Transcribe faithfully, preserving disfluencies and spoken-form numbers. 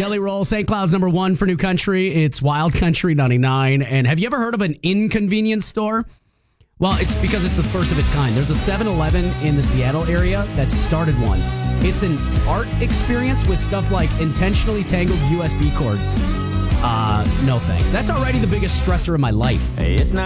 Jelly Roll, Saint Cloud's number one for New Country. It's Wild Country ninety-nine. And have you ever heard of an inconvenience store? Well, it's because it's the first of its kind. There's a seven eleven in the Seattle area that started one. It's an art experience with stuff like intentionally tangled U S B cords. Uh, no thanks. That's already the biggest stressor in my life. Hey, it's not